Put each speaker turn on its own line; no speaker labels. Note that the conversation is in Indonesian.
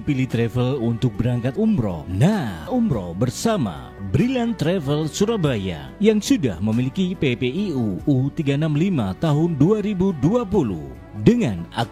pilih travel untuk berangkat umroh? Nah, umroh bersama Brilliant Travel Surabaya yang sudah memiliki PPIU U365 tahun 2020 dengan